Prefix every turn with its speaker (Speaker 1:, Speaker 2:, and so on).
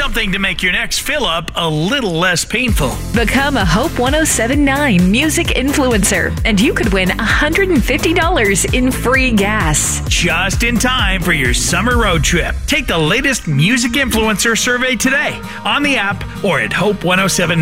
Speaker 1: Something to make your next fill-up a little less painful.
Speaker 2: Become a Hope 1079 music influencer, and you could win $150 in free gas.
Speaker 1: Just in time for your summer road trip. Take the latest music influencer survey today on the app or at hope1079.com.